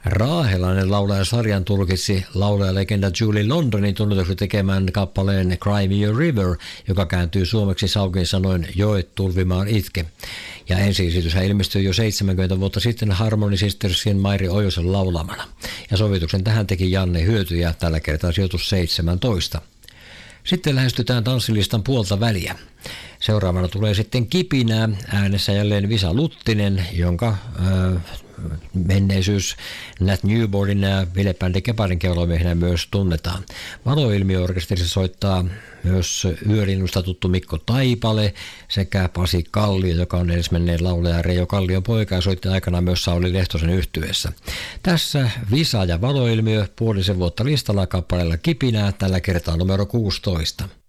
Raahelainen laulaja sarjan tulkitsi laulajalegenda Julie Londonin tunnetuksi tekemään kappaleen Cry Me a River, joka kääntyy suomeksi saukin sanoin Joet tulvimaan itke. Ja ensi-esityshän ilmestyi jo 70 vuotta sitten Harmony Sistersien Mairi Ojosen laulamana. Ja sovituksen tähän teki Janne Hyöty ja tällä kertaa sijoitus 17. Sitten lähestytään tanssilistan puolta väliä. Seuraavana tulee sitten Kipinää, äänessä jälleen Visa Luttinen, jonka menneisyys Nat Newbornin ja Ville Bändi Keparin keulomiehenä myös tunnetaan. Valoilmiöorkesterissa soittaa myös Yölinnusta tuttu Mikko Taipale sekä Pasi Kallio, joka on edesmenneen laulaja Reijo Kallion poika ja soitti aikana myös Sauli Lehtosen yhtyeessä. Tässä Visa ja Valoilmiö puolisen vuotta listalla kappaleella Kipinää, tällä kertaa numero 16.